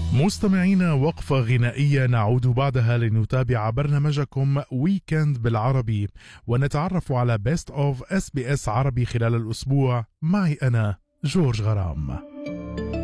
مستمعينا، وقفة غنائية نعود بعدها لنتابع برنامجكم ويكند بالعربي ونتعرف على بيست اوف SBS عربي خلال الأسبوع. معي أنا جورج غرام.